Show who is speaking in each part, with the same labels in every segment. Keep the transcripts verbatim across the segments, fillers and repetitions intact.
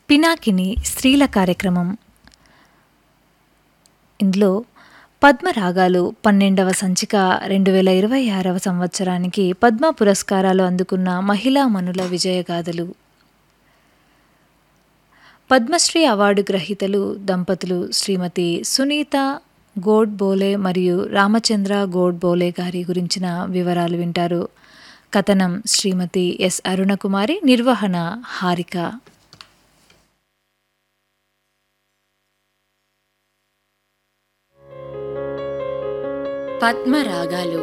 Speaker 1: పినాకిని స్త్రీల కార్యక్రమం. ఇందులో పద్మరాగాలు పన్నెండవ సంచిక రెండు వేల ఇరవై ఆరవ సంవత్సరానికి పద్మ పురస్కారాలు అందుకున్న మహిళామణుల విజయగాథలు. పద్మశ్రీ అవార్డు గ్రహీతలు దంపతులు శ్రీమతి సునీత గోడ్బోలే మరియు రామచంద్ర గోడ్బోలే గారి గురించిన వివరాలు వింటారు. కథనం శ్రీమతి ఎస్ అరుణకుమారి, నిర్వహణ హారిక.
Speaker 2: పద్మరాగాలు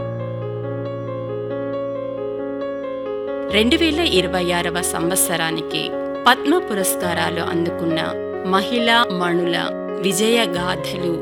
Speaker 2: రెండు వేల ఇరవై ఆరవ సంవత్సరానికి పద్మ పురస్కారాలు అందుకున్న మహిళా మణుల విజయగాథలు.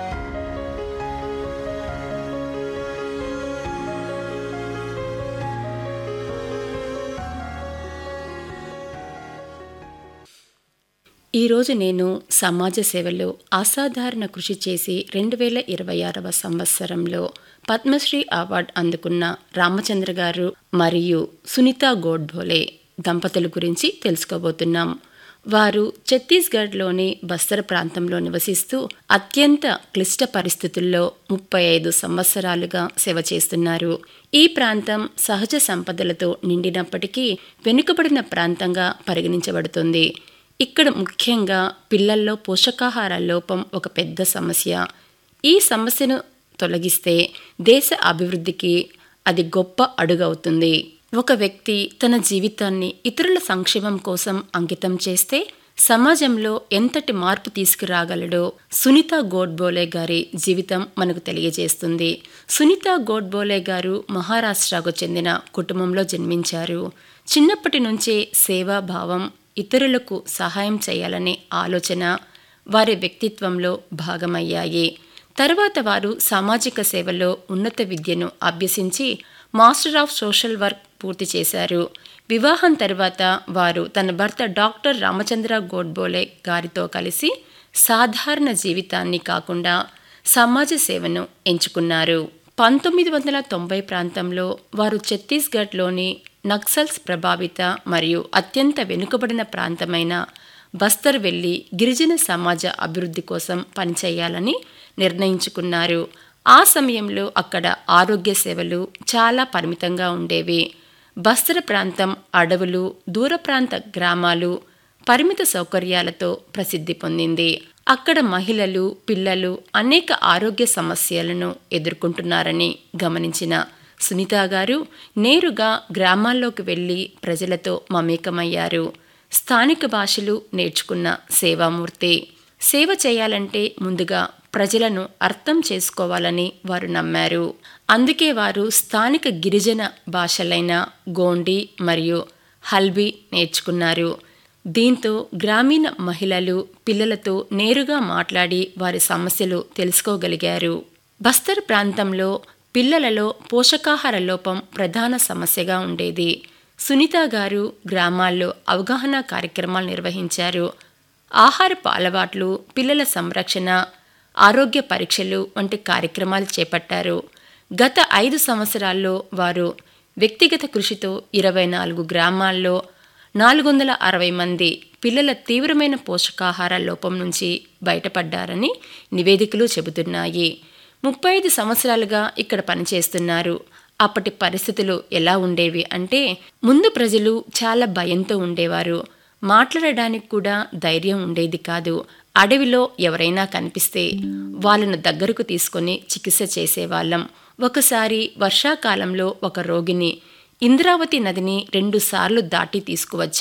Speaker 2: ఈరోజు నేను సమాజ సేవలో అసాధారణ కృషి చేసి రెండు వేల ఇరవై ఆరవ సంవత్సరంలో పద్మశ్రీ అవార్డు అందుకున్న రామచంద్ర గారు మరియు సునీత గోడ్బోలే దంపతుల గురించి తెలుసుకోబోతున్నాం. వారు ఛత్తీస్గఢ్లోని బస్తర్ ప్రాంతంలో నివసిస్తూ అత్యంత క్లిష్ట పరిస్థితుల్లో ముప్పై ఐదు సంవత్సరాలుగా సేవ చేస్తున్నారు. ఈ ప్రాంతం సహజ సంపదలతో నిండినప్పటికీ వెనుకబడిన ప్రాంతంగా పరిగణించబడుతుంది. ఇక్కడ ముఖ్యంగా పిల్లల్లో పోషకాహార లోపం ఒక పెద్ద సమస్య. ఈ సమస్యను తొలగిస్తే దేశ అభివృద్ధికి అది గొప్ప అడుగవుతుంది. ఒక వ్యక్తి తన జీవితాన్ని ఇతరుల సంక్షేమం కోసం అంకితం చేస్తే సమాజంలో ఎంతటి మార్పు తీసుకురాగలడో సునీత గోడ్బోలే గారి జీవితం మనకు తెలియజేస్తుంది. సునీత గోడ్బోలే గారు మహారాష్ట్రకు చెందిన కుటుంబంలో జన్మించారు. చిన్నప్పటి నుంచే సేవాభావం, ఇతరులకు సహాయం చేయాలనే ఆలోచన వారి వ్యక్తిత్వంలో భాగమయ్యాయి. తర్వాత వారు సామాజిక సేవలో ఉన్నత విద్యను అభ్యసించి మాస్టర్ ఆఫ్ సోషల్ వర్క్ పూర్తి చేశారు. వివాహం తర్వాత వారు తన భర్త డాక్టర్ రామచంద్ర గోడ్బోలే గారితో కలిసి సాధారణ జీవితాన్ని కాకుండా సమాజ సేవను ఎంచుకున్నారు. పంతొమ్మిది వందల తొంభై ప్రాంతంలో వారు ఛత్తీస్గఢ్లోని నక్సల్స్ ప్రభావిత మరియు అత్యంత వెనుకబడిన ప్రాంతమైన బస్తర్ వెళ్లి గిరిజన సమాజ అభివృద్ధి కోసం పనిచేయాలని నిర్ణయించుకున్నారు. ఆ సమయంలో అక్కడ ఆరోగ్య సేవలు చాలా పరిమితంగా ఉండేవి. బస్తర్ ప్రాంతం అడవులు, దూర ప్రాంత గ్రామాలు, పరిమిత సౌకర్యాలతో ప్రసిద్ధి పొందింది. అక్కడ మహిళలు, పిల్లలు అనేక ఆరోగ్య సమస్యలను ఎదుర్కొంటున్నారని గమనించిన సునీత గారు నేరుగా గ్రామాల్లోకి వెళ్లి ప్రజలతో మమేకమయ్యారు. స్థానిక భాషలు నేర్చుకున్న సేవామూర్తి. సేవ చేయాలంటే ముందుగా ప్రజలను అర్థం చేసుకోవాలని వారు నమ్మారు. అందుకే వారు స్థానిక గిరిజన భాషలైన గోండి మరియు హల్బీ నేర్చుకున్నారు. దీంతో గ్రామీణ మహిళలు, పిల్లలతో నేరుగా మాట్లాడి వారి సమస్యలు తెలుసుకోగలిగారు. బస్తర్ ప్రాంతంలో పిల్లలలో పోషకాహార లోపం ప్రధాన సమస్యగా ఉండేది. సునీత గారు గ్రామాల్లో అవగాహన కార్యక్రమాలు నిర్వహించారు. ఆహారపు అలవాట్లు, పిల్లల సంరక్షణ, ఆరోగ్య పరీక్షలు వంటి కార్యక్రమాలు చేపట్టారు. గత ఐదు సంవత్సరాల్లో వారు వ్యక్తిగత కృషితో ఇరవై నాలుగు గ్రామాల్లో నాలుగు వందల అరవై మంది పిల్లల తీవ్రమైన పోషకాహార లోపం నుంచి బయటపడ్డారని నివేదికలు చెబుతున్నాయి. ముప్పై ఐదు సంవత్సరాలుగా ఇక్కడ పనిచేస్తున్నారు. అప్పటి పరిస్థితులు ఎలా ఉండేవి అంటే, ముందు ప్రజలు చాలా భయంతో ఉండేవారు. మాట్లాడడానికి కూడా ధైర్యం ఉండేది కాదు. అడవిలో ఎవరైనా కనిపిస్తే వాళ్ళను దగ్గరకు తీసుకొని చికిత్స చేసేవాళ్ళం. ఒకసారి వర్షాకాలంలో ఒక రోగిని ఇంద్రావతి నదిని రెండు సార్లు దాటి తీసుకువచ్చారు.